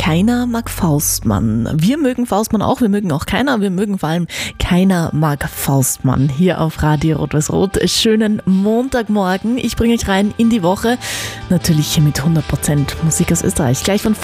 Keiner mag Faustmann. Wir mögen Faustmann auch, wir mögen auch keiner. Wir mögen vor allem Keiner mag Faustmann hier auf Radio Rot-Weiß-Rot. Schönen Montagmorgen. Ich bringe euch rein in die Woche. Natürlich mit 100% Musik aus Österreich. Gleich von